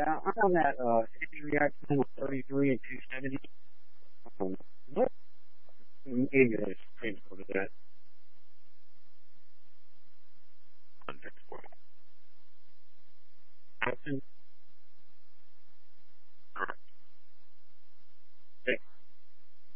Yeah, I'm on that City Reaction with 33 and 270. What maybe that's painful to that.